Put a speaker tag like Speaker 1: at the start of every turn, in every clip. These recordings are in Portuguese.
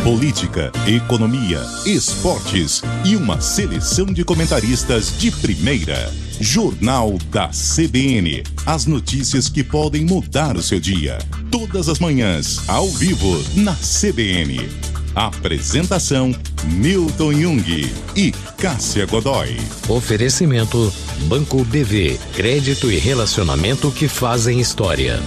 Speaker 1: política, economia, esportes e uma seleção de comentaristas de primeira. Jornal da CBN. As notícias que podem mudar o seu dia. Todas as manhãs, ao vivo, na CBN. Apresentação: Milton Jung e Cássia Godoy.
Speaker 2: Oferecimento: Banco BV. Crédito e relacionamento que fazem história.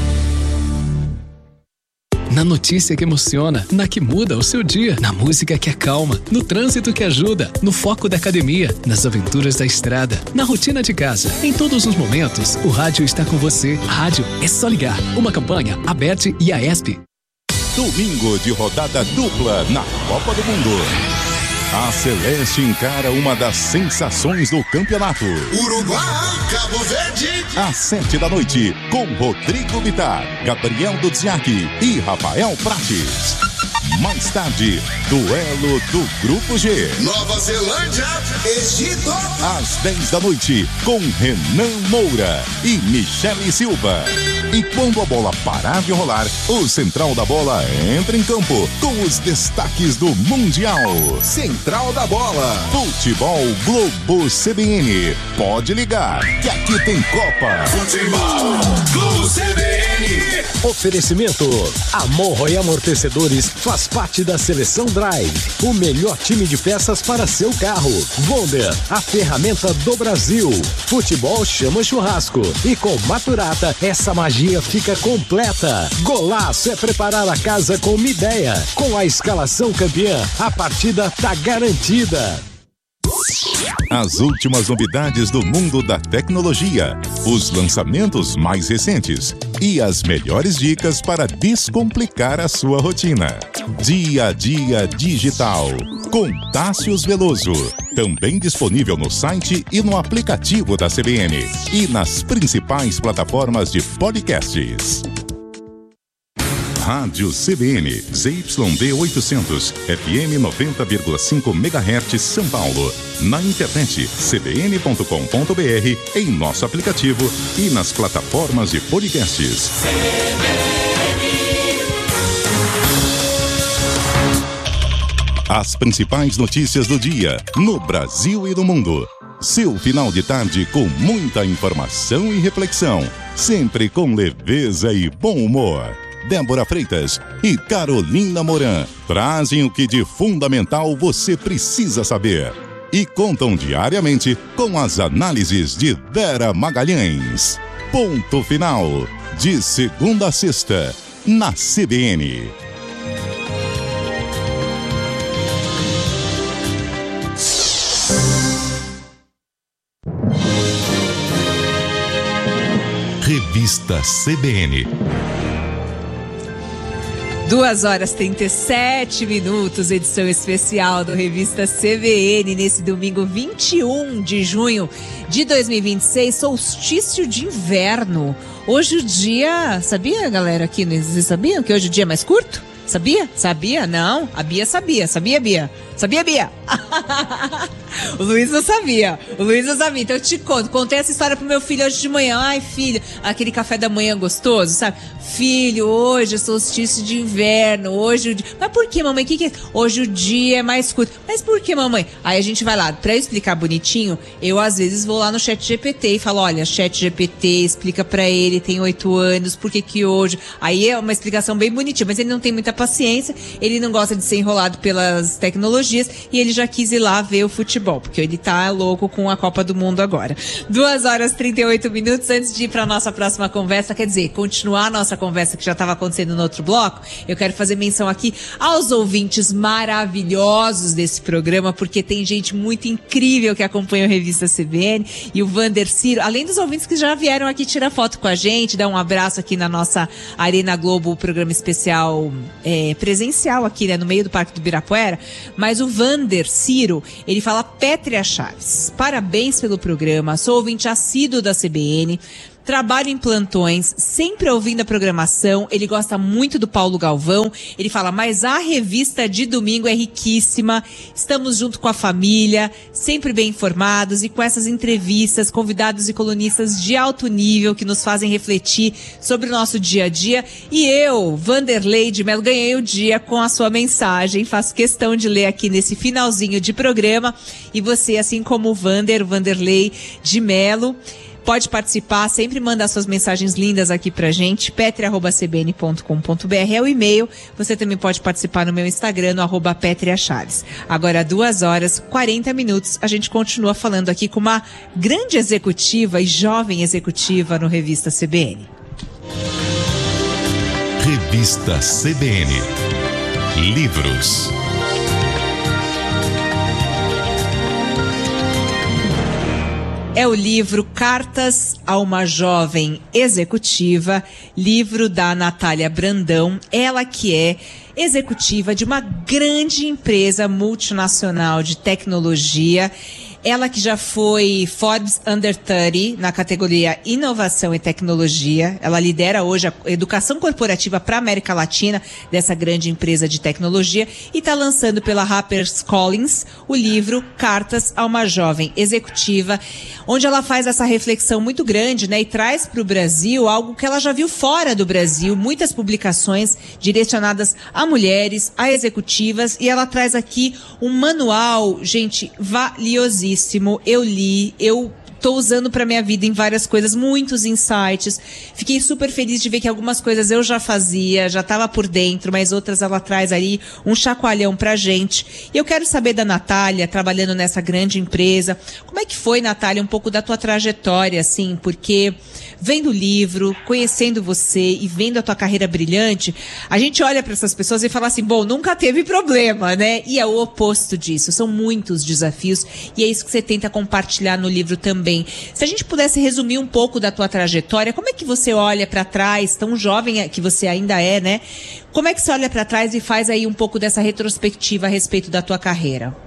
Speaker 3: Na notícia que emociona, na que muda o seu dia, na música que acalma, no trânsito que ajuda, no foco da academia, nas aventuras da estrada, na rotina de casa. Em todos os momentos, o rádio está com você. Rádio é só ligar. Uma campanha, Aberte e Aesp.
Speaker 1: Domingo de rodada dupla na Copa do Mundo. A Celeste encara uma das sensações do campeonato.
Speaker 4: Uruguai, Cabo Verde.
Speaker 1: Às 7h, com Rodrigo Bittar, Gabriel Dudziak e Rafael Prates. Mais tarde, duelo do Grupo G.
Speaker 4: Nova Zelândia, Egito.
Speaker 1: Às 10h, com Renan Moura e Michele Silva. E quando a bola parar de rolar, o Central da Bola entra em campo com os destaques do Mundial. Central da Bola. Futebol Globo CBN. Pode ligar, que aqui tem Copa.
Speaker 4: Futebol Globo CBN.
Speaker 2: Oferecimento: Amor e Amortecedores faz parte da Seleção Drive. O melhor time de peças para seu carro. Wonder, a ferramenta do Brasil. Futebol chama churrasco. E com Maturata, essa magia fica completa. Golaço é preparar a casa com uma ideia. Com a escalação campeã, a partida tá garantida.
Speaker 1: As últimas novidades do mundo da tecnologia, os lançamentos mais recentes e as melhores dicas para descomplicar a sua rotina. Dia a Dia Digital, com Tássius Veloso. Também disponível no site e no aplicativo da CBN e nas principais plataformas de podcasts. Rádio CBN, ZYD 800, FM 90,5 MHz, São Paulo. Na internet, cbn.com.br, em nosso aplicativo e nas plataformas de podcasts. As principais notícias do dia, no Brasil e no mundo. Seu final de tarde com muita informação e reflexão, sempre com leveza e bom humor. Débora Freitas e Carolina Moran trazem o que de fundamental você precisa saber e contam diariamente com as análises de Vera Magalhães. Ponto final, de segunda a sexta, na CBN. Revista CBN.
Speaker 5: 2h37, edição especial do Revista CBN, nesse domingo 21 de junho de 2026, solstício de inverno. Hoje o dia... Sabia, galera, aqui? Vocês sabiam que hoje o dia é mais curto? Sabia? Sabia? Não. A Bia sabia. Sabia, Bia? Sabia, Bia? O Luiz não sabia. Então eu te conto. Contei essa história pro meu filho hoje de manhã. Ai, filho, aquele café da manhã gostoso, sabe? Filho, hoje é solstício de inverno. Hoje o dia... Mas por que, mamãe? Que é? Hoje o dia é mais curto. Mas por que, mamãe? Aí a gente vai lá. Pra eu explicar bonitinho, eu às vezes vou lá no ChatGPT e falo, olha, ChatGPT, explica pra ele, tem 8 anos, por que que hoje... Aí é uma explicação bem bonitinha, mas ele não tem muita paciência, ele não gosta de ser enrolado pelas tecnologias e ele já quis ir lá ver o futebol, porque ele tá louco com a Copa do Mundo agora. 2h38, antes de ir pra nossa próxima conversa, quer dizer, continuar a nossa conversa que já estava acontecendo no outro bloco, eu quero fazer menção aqui aos ouvintes maravilhosos desse programa, porque tem gente muito incrível que acompanha a Revista CBN, e o Vander Ciro, além dos ouvintes que já vieram aqui tirar foto com a gente, dar um abraço aqui na nossa Arena Globo, o programa especial presencial aqui, né, no meio do Parque do Ibirapuera, mas o Vander Ciro, ele fala: Pétrea Chaves, parabéns pelo programa, sou ouvinte assíduo da CBN, trabalha em plantões, sempre ouvindo a programação. Ele gosta muito do Paulo Galvão. Ele fala, mas a revista de domingo é riquíssima. Estamos junto com a família, sempre bem informados e com essas entrevistas, convidados e colunistas de alto nível que nos fazem refletir sobre o nosso dia a dia. E eu, Vanderlei de Mello, ganhei o dia com a sua mensagem. Faço questão de ler aqui nesse finalzinho de programa. E você, assim como o Vanderlei de Mello, pode participar, sempre mandar suas mensagens lindas aqui pra gente, petria@cbn.com.br é o e-mail. Você também pode participar no meu Instagram, no @petriachaves. Agora, 2h40, a gente continua falando aqui com uma grande executiva e jovem executiva no Revista CBN.
Speaker 1: Revista CBN. Livros.
Speaker 5: É o livro Cartas a uma Jovem Executiva, livro da Natália Brandão, ela que é executiva de uma grande empresa multinacional de tecnologia. Ela que já foi Forbes Under 30 na categoria Inovação e Tecnologia. Ela lidera hoje a educação corporativa para a América Latina dessa grande empresa de tecnologia e está lançando pela HarperCollins o livro Cartas a uma Jovem Executiva, onde ela faz essa reflexão muito grande, né, e traz para o Brasil algo que ela já viu fora do Brasil, muitas publicações direcionadas a mulheres, a executivas, e ela traz aqui um manual, gente, valiosíssimo. Eu li, eu tô usando pra minha vida em várias coisas, muitos insights. Fiquei super feliz de ver que algumas coisas eu já fazia, já tava por dentro, mas outras ela traz ali um chacoalhão pra gente. E eu quero saber da Natália, trabalhando nessa grande empresa, como é que foi, Natália, um pouco da tua trajetória, assim, porque vendo o livro, conhecendo você e vendo a tua carreira brilhante, a gente olha para essas pessoas e fala assim, bom, nunca teve problema, né? E é o oposto disso, são muitos desafios e é isso que você tenta compartilhar no livro também. Se a gente pudesse resumir um pouco da tua trajetória, como é que você olha para trás, tão jovem que você ainda é, né? Como é que você olha para trás e faz aí um pouco dessa retrospectiva a respeito da tua carreira?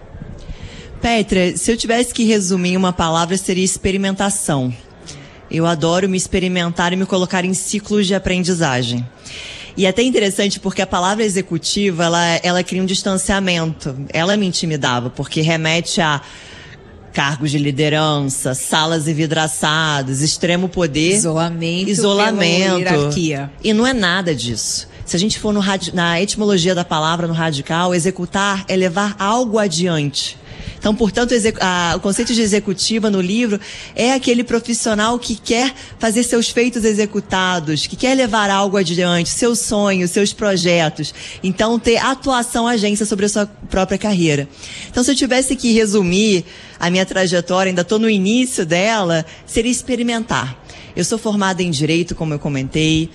Speaker 6: Petra, se eu tivesse que resumir em uma palavra, seria experimentação. Eu adoro me experimentar e me colocar em ciclos de aprendizagem. E é até interessante porque a palavra executiva, ela cria um distanciamento. Ela me intimidava, porque remete a cargos de liderança, salas envidraçadas, extremo poder. Isolamento.
Speaker 5: Hierarquia.
Speaker 6: E não é nada disso. Se a gente for na etimologia da palavra, no radical, executar é levar algo adiante. Então, portanto, o conceito de executiva no livro é aquele profissional que quer fazer seus feitos executados, que quer levar algo adiante, seus sonhos, seus projetos. Então, ter atuação agência sobre a sua própria carreira. Então, se eu tivesse que resumir a minha trajetória, ainda estou no início dela, seria experimentar. Eu sou formada em Direito, como eu comentei,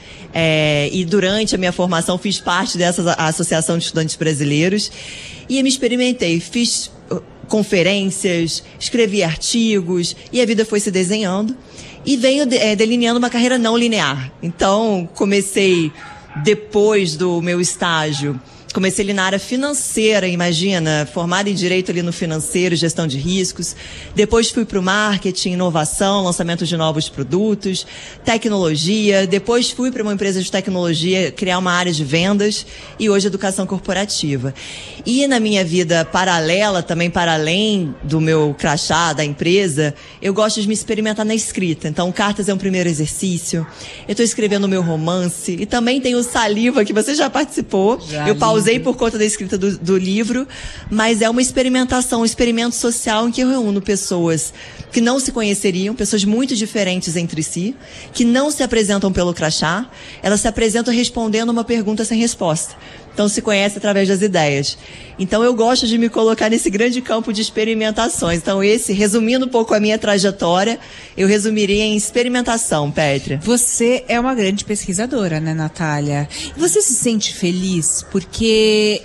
Speaker 6: e durante a minha formação fiz parte dessa Associação de Estudantes Brasileiros e me experimentei, fiz conferências, escrevi artigos e a vida foi se desenhando e venho delineando uma carreira não linear. Então, comecei depois do meu estágio, comecei ali na área financeira, imagina, formada em Direito ali no financeiro, gestão de riscos. Depois fui para o marketing, inovação, lançamento de novos produtos, tecnologia. Depois fui para uma empresa de tecnologia, criar uma área de vendas e hoje educação corporativa. E na minha vida paralela, também para além do meu crachá, da empresa, eu gosto de me experimentar na escrita. Então, Cartas é um primeiro exercício. Eu estou escrevendo o meu romance e também tem o Saliva, que você já participou. Eu pausei por conta da escrita do livro, mas é uma experimentação, um experimento social em que eu reúno pessoas que não se conheceriam, pessoas muito diferentes entre si, que não se apresentam pelo crachá, elas se apresentam respondendo uma pergunta sem resposta. Então se conhece através das ideias. Então eu gosto de me colocar nesse grande campo de experimentações. Então resumindo um pouco a minha trajetória, eu resumiria em experimentação, Petra.
Speaker 5: Você é uma grande pesquisadora, né, Natália? E você se sente feliz? Porque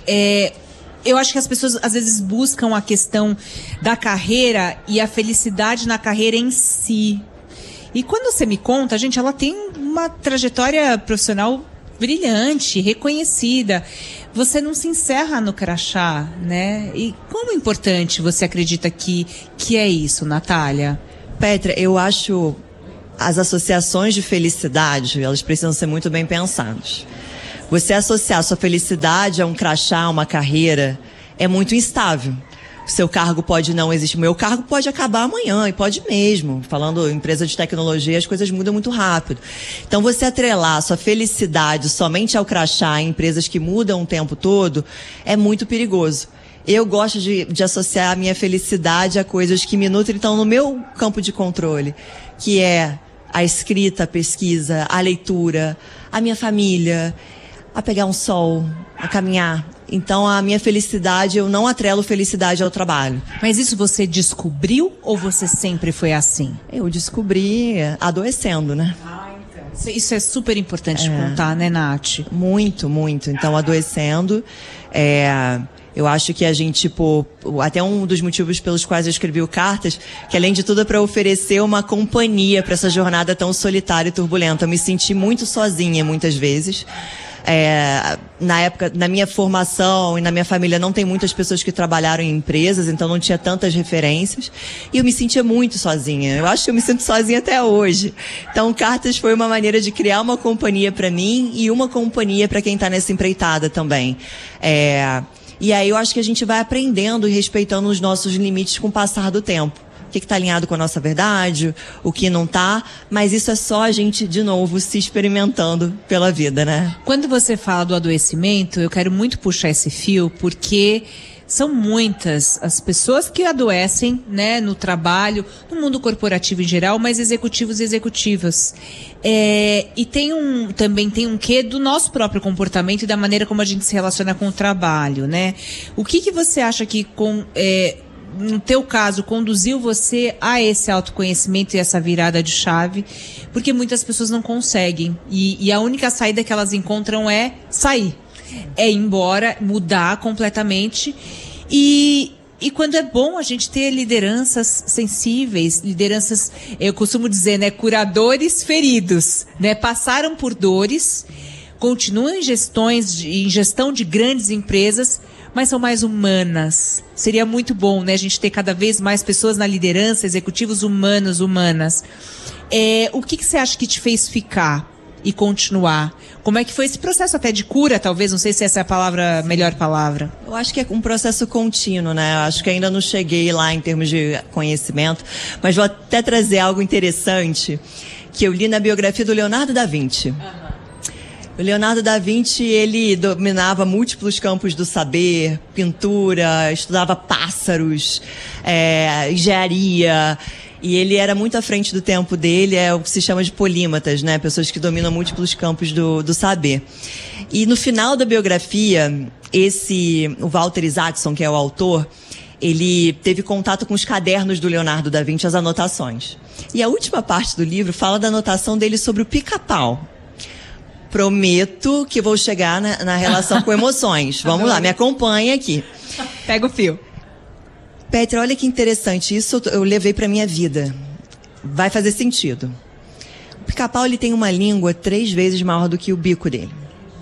Speaker 5: eu acho que as pessoas às vezes buscam a questão da carreira e a felicidade na carreira em si. E quando você me conta, gente, ela tem uma trajetória profissional brilhante, reconhecida. Você não se encerra no crachá, né? E como importante você acredita que é isso, Natália?
Speaker 6: Petra, eu acho as associações de felicidade, elas precisam ser muito bem pensadas. Você associar sua felicidade a um crachá, a uma carreira, é muito instável. O seu cargo pode não existir. O meu cargo pode acabar amanhã, e pode mesmo. Falando em empresa de tecnologia, as coisas mudam muito rápido. Então, você atrelar sua felicidade somente ao crachá em empresas que mudam o tempo todo, é muito perigoso. Eu gosto de associar a minha felicidade a coisas que me nutrem, estão no meu campo de controle, que é a escrita, a pesquisa, a leitura, a minha família, a pegar um sol, a caminhar. Então, a minha felicidade, eu não atrelo felicidade ao trabalho.
Speaker 5: Mas isso você descobriu ou você sempre foi assim?
Speaker 6: Eu descobri adoecendo, né?
Speaker 5: Então. Isso é super importante de contar, né, Nath?
Speaker 6: Muito, muito. Então, adoecendo, eu acho que a gente, até um dos motivos pelos quais eu escrevi o Cartas, que além de tudo é para oferecer uma companhia para essa jornada tão solitária e turbulenta. Eu me senti muito sozinha muitas vezes. Na época, na minha formação e na minha família não tem muitas pessoas que trabalharam em empresas, então não tinha tantas referências e eu me sentia muito sozinha. Eu acho que eu me sinto sozinha até hoje. Então, Cartas foi uma maneira de criar uma companhia para mim e uma companhia para quem está nessa empreitada também. E aí eu acho que a gente vai aprendendo e respeitando os nossos limites com o passar do tempo. O que está alinhado com a nossa verdade, o que não está, mas isso é só a gente, de novo, se experimentando pela vida, né?
Speaker 5: Quando você fala do adoecimento, eu quero muito puxar esse fio, porque são muitas as pessoas que adoecem, né, no trabalho, no mundo corporativo em geral, mas executivos e executivas. E também tem um quê do nosso próprio comportamento e da maneira como a gente se relaciona com o trabalho, né? O que você acha que no teu caso, conduziu você a esse autoconhecimento e essa virada de chave? Porque muitas pessoas não conseguem. E a única saída que elas encontram é sair. É ir embora, mudar completamente. E quando é bom a gente ter lideranças sensíveis, lideranças, eu costumo dizer, né, curadores feridos, né? Passaram por dores, continuam em gestão de grandes empresas, mas são mais humanas. Seria muito bom, né, a gente ter cada vez mais pessoas na liderança, executivos humanas. O que você acha que te fez ficar e continuar? Como é que foi esse processo até de cura, talvez? Não sei se essa é a melhor palavra.
Speaker 6: Eu acho que é um processo contínuo, né? Eu acho que ainda não cheguei lá em termos de conhecimento, mas vou até trazer algo interessante que eu li na biografia do Leonardo da Vinci. O Leonardo da Vinci, ele dominava múltiplos campos do saber, pintura, estudava pássaros, engenharia, e ele era muito à frente do tempo dele, é o que se chama de polímatas, né? Pessoas que dominam múltiplos campos do saber. E no final da biografia, o Walter Isaacson, que é o autor, ele teve contato com os cadernos do Leonardo da Vinci, as anotações. E a última parte do livro fala da anotação dele sobre o pica-pau. Prometo que vou chegar na relação com emoções. Vamos lá, me acompanha aqui.
Speaker 5: Pega o fio.
Speaker 6: Petra, olha que interessante. Isso eu levei para minha vida. Vai fazer sentido. O pica-pau, ele tem uma língua 3 vezes maior do que o bico dele.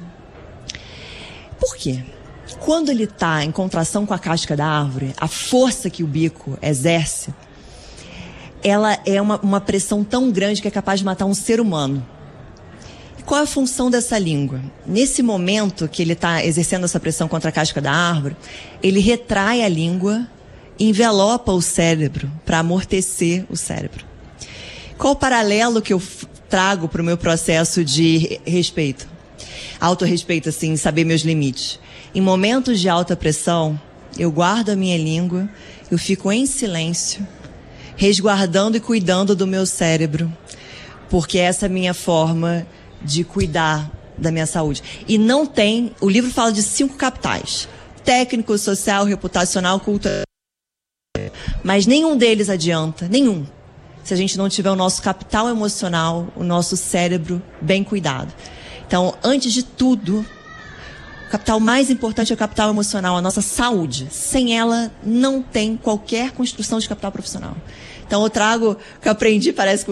Speaker 6: Por quê? Quando ele está em contração com a casca da árvore, a força que o bico exerce, ela é uma pressão tão grande que é capaz de matar um ser humano. Qual é a função dessa língua? Nesse momento que ele está exercendo essa pressão contra a casca da árvore, ele retrai a língua, envelopa o cérebro para amortecer o cérebro. Qual o paralelo que eu trago para o meu processo de respeito? Autorrespeito, assim, saber meus limites. Em momentos de alta pressão, eu guardo a minha língua, eu fico em silêncio, resguardando e cuidando do meu cérebro, porque essa é a minha forma de cuidar da minha saúde. E não tem... O livro fala de 5 capitais. Técnico, social, reputacional, cultural. Mas nenhum deles adianta. Nenhum. Se a gente não tiver o nosso capital emocional, o nosso cérebro bem cuidado. Então, antes de tudo, o capital mais importante é o capital emocional, a nossa saúde. Sem ela, não tem qualquer construção de capital profissional. Então, eu trago o que eu aprendi, parece,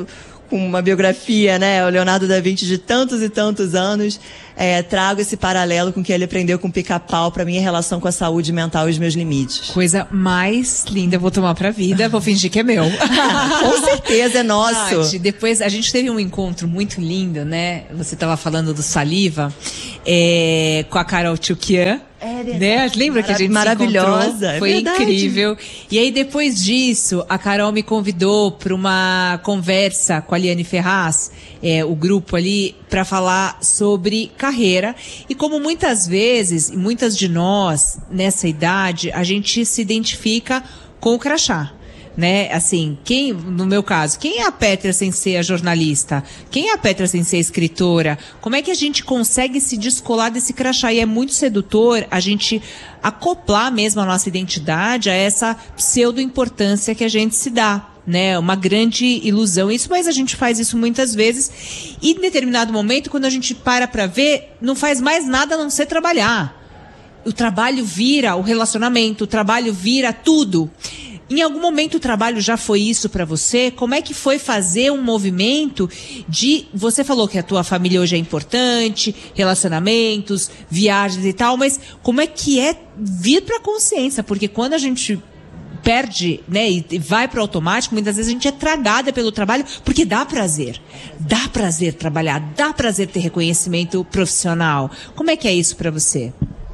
Speaker 6: uma biografia, né, o Leonardo da Vinci de tantos e tantos anos, trago esse paralelo com o que ele aprendeu com o Pica-Pau para minha relação com a saúde mental e os meus limites.
Speaker 5: Coisa mais linda, eu vou tomar pra vida, vou fingir que é meu.
Speaker 6: Com certeza, é nosso.
Speaker 5: Tati, depois a gente teve um encontro muito lindo, né? Você estava falando do Saliva, com a Carol Tchukian. Né? Lembra que a gente
Speaker 6: maravilhosa,
Speaker 5: se encontrou? Foi incrível. E aí, depois disso, a Carol me convidou para uma conversa com a Liane Ferraz, o grupo ali, para falar sobre carreira. E como muitas vezes, e muitas de nós, nessa idade, a gente se identifica com o crachá. Né? Assim, no meu caso, quem é a Pétria sem ser a jornalista? Quem é a Pétria sem ser a escritora? Como é que a gente consegue se descolar desse crachá? E é muito sedutor a gente acoplar mesmo a nossa identidade a essa pseudo-importância que a gente se dá. Né, uma grande ilusão isso, mas a gente faz isso muitas vezes e em determinado momento, quando a gente para ver, não faz mais nada a não ser trabalhar. O trabalho vira o relacionamento, o trabalho vira tudo. Em algum momento o trabalho já foi isso para você? Como é que foi fazer um movimento de... Você falou que a tua família hoje é importante, relacionamentos, viagens e tal, mas como é que é vir para a consciência? Porque quando a gente perde, né, e vai para o automático, muitas vezes a gente é tragada pelo trabalho, porque dá prazer. Dá prazer trabalhar, dá prazer ter reconhecimento profissional. Como é que é isso para você?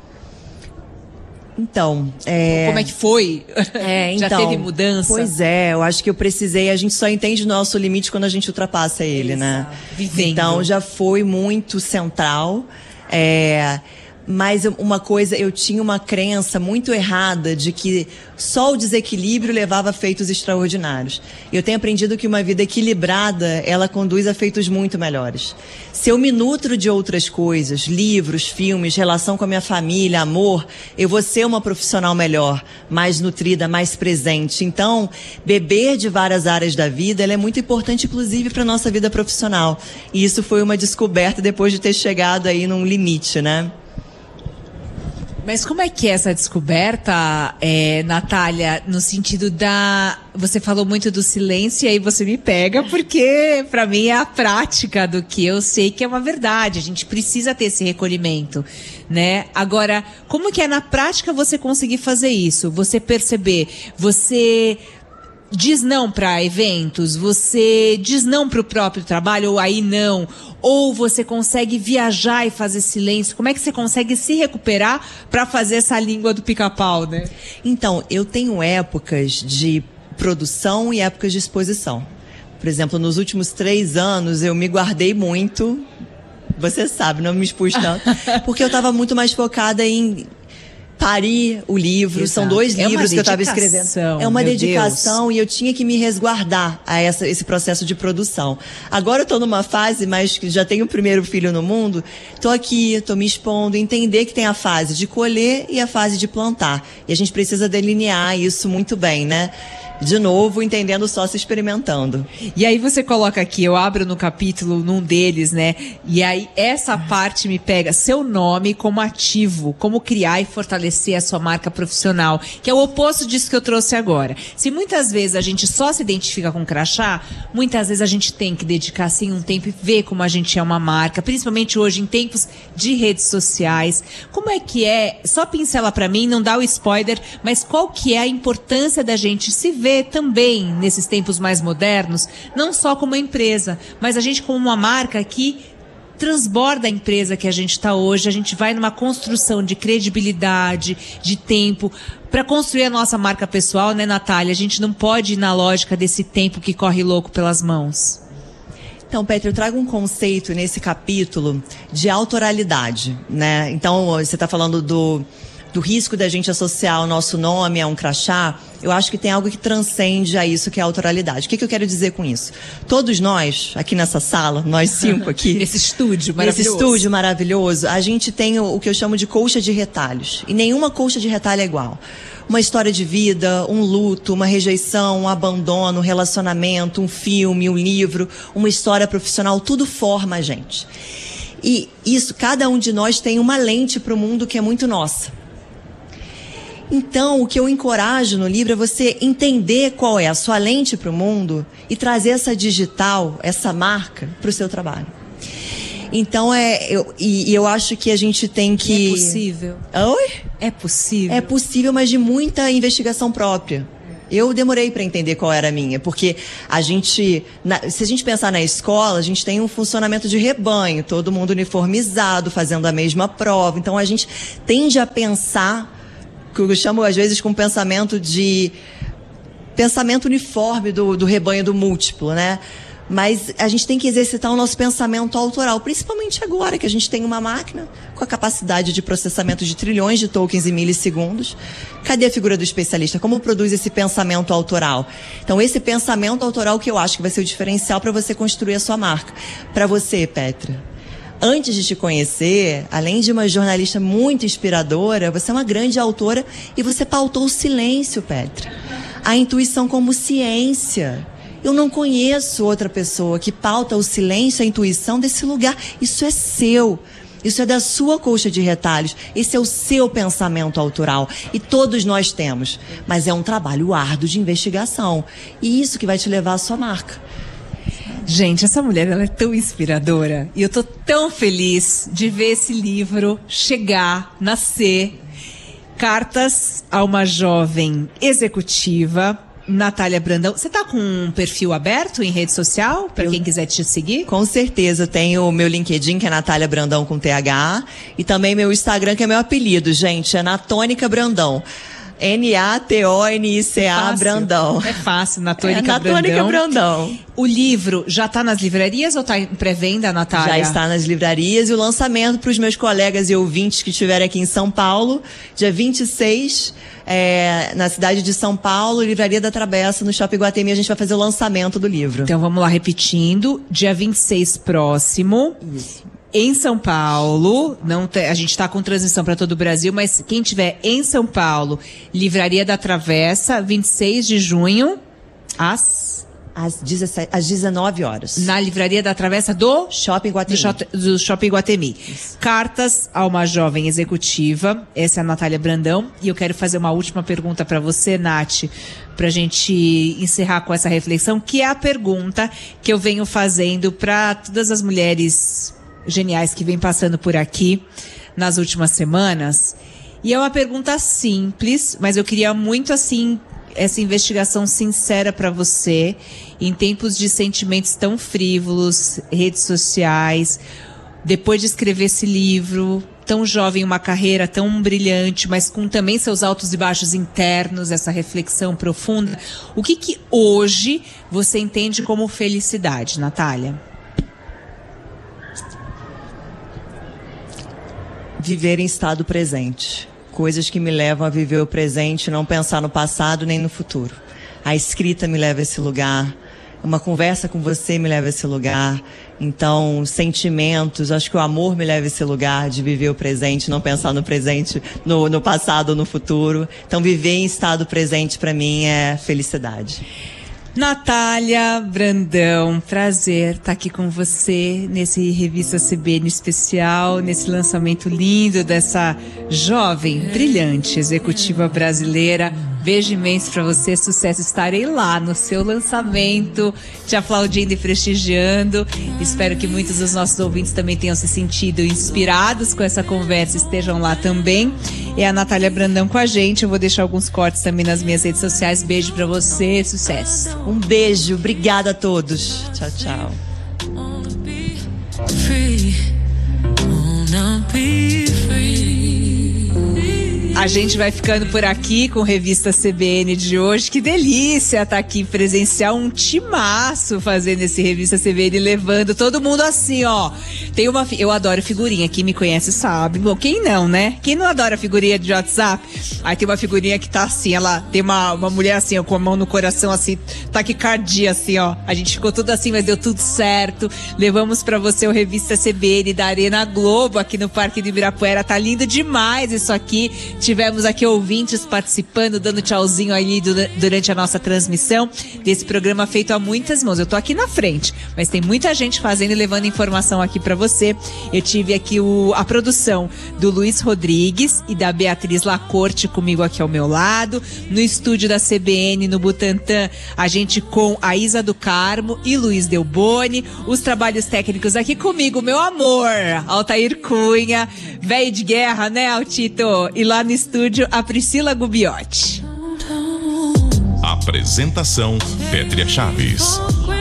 Speaker 6: Então,
Speaker 5: como é que foi? Já teve mudança?
Speaker 6: Pois eu acho que eu precisei, a gente só entende o nosso limite quando a gente ultrapassa ele, né?
Speaker 5: Vivendo.
Speaker 6: Então, já foi muito central, mas uma coisa, eu tinha uma crença muito errada de que só o desequilíbrio levava a feitos extraordinários. Eu tenho aprendido que uma vida equilibrada, ela conduz a feitos muito melhores. Se eu me nutro de outras coisas, livros, filmes, relação com a minha família, amor, eu vou ser uma profissional melhor, mais nutrida, mais presente. Então, beber de várias áreas da vida, ela é muito importante, inclusive, para a nossa vida profissional. E isso foi uma descoberta depois de ter chegado aí num limite, né?
Speaker 5: Mas como é que é essa descoberta, Natália, no sentido da... Você falou muito do silêncio e aí você me pega, porque para mim é a prática do que eu sei que é uma verdade. A gente precisa ter esse recolhimento, né? Agora, como que é na prática você conseguir fazer isso? Você perceber, você... diz não para eventos, você diz não para o próprio trabalho, ou aí não, ou você consegue viajar e fazer silêncio. Como é que você consegue se recuperar para fazer essa língua do pica-pau, né? Então,
Speaker 6: eu tenho épocas de produção e épocas de exposição. Por exemplo, nos últimos 3 anos eu me guardei muito, você sabe, não me expus tanto, porque eu estava muito mais focada em... parir o livro. Exato. São 2 livros que eu estava escrevendo. É uma dedicação, Deus. E eu tinha que me resguardar a esse processo de produção. Agora eu estou numa fase, mas já tenho o primeiro filho no mundo, estou aqui, estou me expondo, entender que tem a fase de colher e a fase de plantar. E a gente precisa delinear isso muito bem, né? De novo, entendendo só se experimentando.
Speaker 5: E aí você coloca aqui, eu abro no capítulo, num deles, né? E aí essa parte me pega, seu nome como ativo, como criar e fortalecer a sua marca profissional, que é o oposto disso que eu trouxe agora. Se muitas vezes a gente só se identifica com crachá, muitas vezes a gente tem que dedicar assim um tempo e ver como a gente é uma marca, principalmente hoje em tempos de redes sociais. Como é que é? Só pincela pra mim, não dá o spoiler, mas qual que é a importância da gente se ver também nesses tempos mais modernos, não só como empresa, mas a gente como uma marca que transborda a empresa que a gente está hoje. A gente vai numa construção de credibilidade, de tempo, para construir a nossa marca pessoal, né, Natália? A gente não pode ir na lógica desse tempo que corre louco pelas mãos.
Speaker 6: Então, Petra, eu trago um conceito nesse capítulo de autoralidade, né? Então, você está falando do risco da gente associar o nosso nome a um crachá. Eu acho que tem algo que transcende a isso, que é a autoralidade. O que eu quero dizer com isso? Todos nós, aqui nessa sala, nós 5 aqui...
Speaker 5: Esse estúdio
Speaker 6: maravilhoso, a gente tem o que eu chamo de colcha de retalhos. E nenhuma colcha de retalho é igual. Uma história de vida, um luto, uma rejeição, um abandono, um relacionamento, um filme, um livro, uma história profissional, tudo forma a gente. E isso, cada um de nós tem uma lente para o mundo que é muito nossa. Então, o que eu encorajo no livro é você entender qual é a sua lente para o mundo e trazer essa digital, essa marca, para o seu trabalho. Então, eu acho que a gente tem que...
Speaker 5: É possível?
Speaker 6: Oi?
Speaker 5: É possível?
Speaker 6: É possível, mas de muita investigação própria. Eu demorei para entender qual era a minha, porque se a gente pensar na escola, a gente tem um funcionamento de rebanho, todo mundo uniformizado, fazendo a mesma prova. Então, a gente tende a pensar, que eu chamo às vezes com pensamento uniforme do rebanho do múltiplo, né? Mas a gente tem que exercitar o nosso pensamento autoral, principalmente agora que a gente tem uma máquina com a capacidade de processamento de trilhões de tokens em milissegundos. Cadê a figura do especialista? Como produz esse pensamento autoral? Então, esse pensamento autoral que eu acho que vai ser o diferencial para você construir a sua marca. Para você, Petra, antes de te conhecer, além de uma jornalista muito inspiradora, você é uma grande autora e você pautou o silêncio, Petra. A intuição como ciência. Eu não conheço outra pessoa que pauta o silêncio, a intuição desse lugar. Isso é seu. Isso é da sua colcha de retalhos. Esse é o seu pensamento autoral. E todos nós temos. Mas é um trabalho árduo de investigação. E isso que vai te levar à sua marca.
Speaker 5: Gente, essa mulher, ela é tão inspiradora. E eu tô tão feliz de ver esse livro chegar, nascer. Cartas a uma jovem executiva, Natália Brandão. Você tá com um perfil aberto em rede social, para quem quiser te seguir? Com certeza, tenho o meu LinkedIn, que é Natália Brandão com TH, e também meu Instagram, que é meu apelido, gente, é Natônica Brandão. Natônica Brandão. É fácil, Natônica Brandão. O livro já está nas livrarias ou está em pré-venda, Natália? Já está nas livrarias, e o lançamento para os meus colegas e ouvintes que estiverem aqui em São Paulo, dia 26, na cidade de São Paulo, Livraria da Travessa, no Shopping Iguatemi, a gente vai fazer o lançamento do livro. Então vamos lá, repetindo, dia 26 próximo. Isso. Em São Paulo, a gente está com transmissão para todo o Brasil, mas quem tiver em São Paulo, Livraria da Travessa, 26 de junho, às 19 horas. Na Livraria da Travessa do Shopping Iguatemi. Do Shopping Iguatemi. Isso. Cartas a uma jovem executiva. Essa é a Natália Brandão. E eu quero fazer uma última pergunta para você, Nath, pra gente encerrar com essa reflexão, que é a pergunta que eu venho fazendo para todas as mulheres geniais que vem passando por aqui nas últimas semanas. E é uma pergunta simples, mas eu queria muito, assim, essa investigação sincera para você, em tempos de sentimentos tão frívolos, redes sociais, depois de escrever esse livro, tão jovem, uma carreira tão brilhante, mas com também seus altos e baixos internos, essa reflexão profunda. O que hoje você entende como felicidade, Natália? Viver em estado presente. Coisas que me levam a viver o presente, não pensar no passado nem no futuro. A escrita me leva a esse lugar. Uma conversa com você me leva a esse lugar. Então, sentimentos, acho que o amor me leva a esse lugar de viver o presente, não pensar no presente, no passado ou no futuro. Então, viver em estado presente para mim é felicidade. Natália Brandão, prazer estar aqui com você nesse Revista CBN especial, nesse lançamento lindo dessa jovem, brilhante executiva brasileira. Beijo imenso pra você, sucesso. Estarei lá no seu lançamento, te aplaudindo e prestigiando. Espero que muitos dos nossos ouvintes também tenham se sentido inspirados com essa conversa, estejam lá também. É a Natália Brandão com a gente. Eu vou deixar alguns cortes também nas minhas redes sociais. Beijo pra você, sucesso. Um beijo, obrigada a todos. Tchau, tchau. A gente vai ficando por aqui com Revista CBN de hoje. Que delícia estar aqui presencial, um timaço fazendo esse Revista CBN, levando todo mundo assim, ó. Eu adoro figurinha, quem me conhece sabe. Bom, quem não, né? Quem não adora figurinha de WhatsApp? Aí tem uma figurinha que tá assim, ela tem uma mulher assim, ó, com a mão no coração assim, taquicardia assim, ó. A gente ficou tudo assim, mas deu tudo certo. Levamos pra você o Revista CBN da Arena Globo aqui no Parque do Ibirapuera. Tá lindo demais isso aqui. tivemos aqui ouvintes participando, dando tchauzinho ali durante a nossa transmissão desse programa feito a muitas mãos. Eu tô aqui na frente, mas tem muita gente fazendo e levando informação aqui pra você. Eu tive aqui a produção do Luiz Rodrigues e da Beatriz Lacorte comigo aqui ao meu lado. No estúdio da CBN, no Butantã, a gente com a Isa do Carmo e Luiz Delboni. Os trabalhos técnicos aqui comigo, meu amor, Altair Cunha, velho de guerra, né, Altito? E lá no estúdio, a Priscila Gubiotti.
Speaker 1: Apresentação, Pétria Chaves.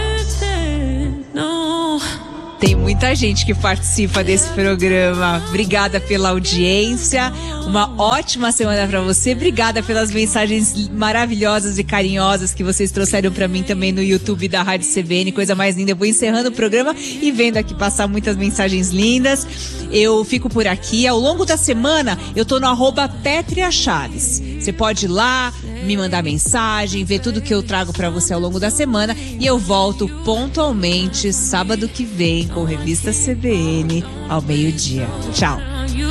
Speaker 5: Tem muita gente que participa desse programa. Obrigada pela audiência. Uma ótima semana pra você. Obrigada pelas mensagens maravilhosas e carinhosas que vocês trouxeram pra mim também no YouTube da Rádio CBN. Coisa mais linda. Eu vou encerrando o programa e vendo aqui passar muitas mensagens lindas. Eu fico por aqui. Ao longo da semana, eu tô no @Pétria Chaves. Você pode ir lá, me mandar mensagem, ver tudo que eu trago pra você ao longo da semana. E eu volto pontualmente sábado que vem com Revista CBN ao meio-dia. Tchau.